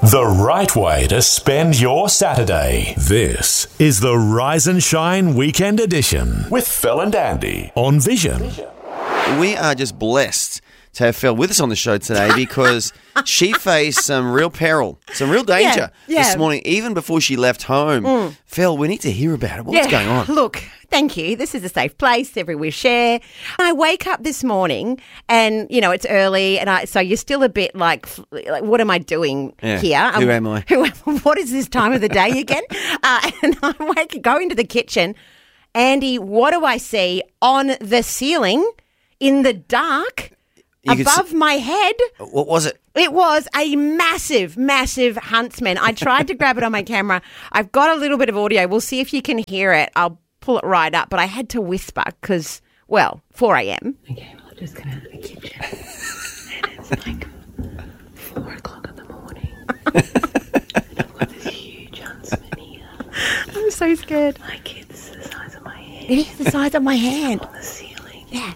The right way to spend your Saturday. This is the Rise and Shine Weekend Edition with Phil and Andy on Vision. We are just blessed to have Phil with us on the show today because she faced some real peril, some real danger this morning, even before she left home. Phil, we need to hear about it. What's going on? Look, thank you. This is a safe place. Everywhere share. I wake up this morning and, you know, it's early and so you're still a bit like what am I doing here? Who am I? What is this time of the day again? And I go into the kitchen. Andy, what do I see on the ceiling in the dark? Above my head. What was it? It was a massive, massive huntsman. I tried to grab it on my camera. I've got a little bit of audio. We'll see if you can hear it. I'll pull it right up. But I had to whisper because, 4 a.m. Okay, well, I just got out of the kitchen. And it's like 4 o'clock in the morning. And I've got this huge huntsman here. I'm so scared. Like, it's the size of my hand. It is the size of my hand. On the ceiling. Yeah.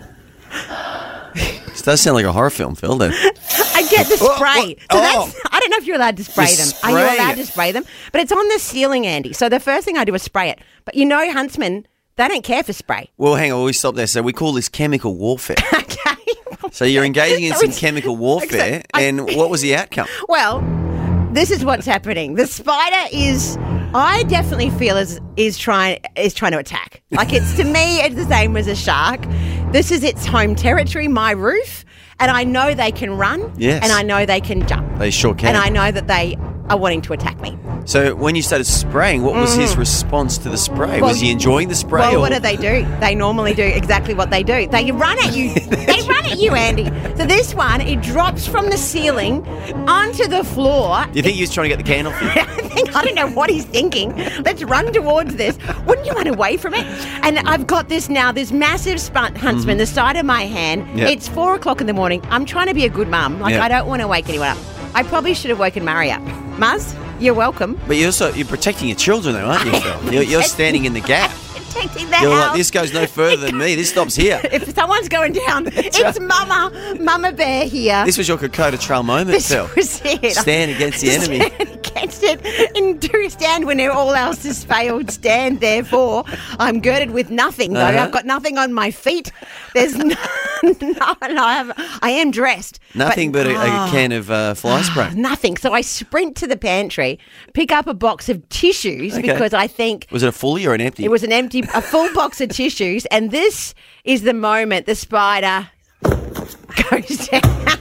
This does sound like a horror film, Phil, though. I get the spray. I don't know if you're allowed to spray them. Are you allowed to spray them? But it's on the ceiling, Andy. So the first thing I do is spray it. But you know, huntsmen, they don't care for spray. Well, hang on, we stop there. So we call this chemical warfare. Okay. So you're engaging in some chemical warfare, and what was the outcome? Well, this is what's happening. The spider I definitely feel is trying to attack. Like to me, it's the same as a shark. This is its home territory, my roof, and I know they can run. Yes. And I know they can jump. They sure can. And I know that they are wanting to attack me. So when you started spraying, what was his response to the spray? Was he enjoying the spray? Well, what do? They normally do exactly what they do. They run at you. They run at you, Andy. So this one, it drops from the ceiling onto the floor. Do you think he was trying to get the candle for you? I don't know what he's thinking. Let's run towards this. Wouldn't you run away from it? And I've got this massive huntsman, the side of my hand. Yep. It's 4 o'clock in the morning. I'm trying to be a good mum. I don't want to wake anyone up. I probably should have woken Murray up. Muzz, you're welcome. But you're protecting your children, though, aren't you, Phil? You're standing in the gap. Protecting the You're house. like, this goes no further than me. This stops here. If someone's going down, it's Mama Bear here. This was your Kokoda Trail moment, Phil. This was it. Stand against the enemy. Stand against it. And do stand when all else has failed. Stand, therefore. I'm girded with nothing, though. I've got nothing on my feet. There's I am dressed. Nothing but a can of fly spray. Nothing. So I sprint to the pantry, pick up a box of tissues because I think... Was it a fully or an empty? It was a full box of tissues, and this is the moment the spider goes down.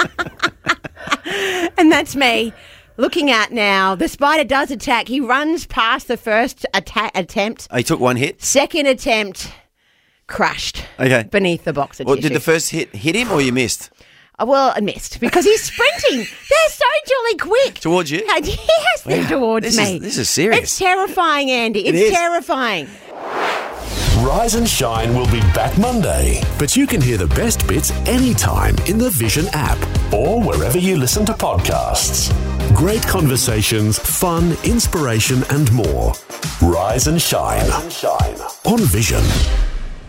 And that's me looking at now. The spider does attack. He runs past the first attempt. He took one hit? Second attempt, crushed beneath the box of tissues. Did the first hit him or you missed? Well, I missed because he's sprinting. They're so jolly quick. Towards you? Yes, they're towards me. This is serious. It's terrifying, Andy. It's terrifying. Rise and Shine will be back Monday, but you can hear the best bits anytime in the Vision app or wherever you listen to podcasts. Great conversations, fun, inspiration and more. Rise and Shine on Vision.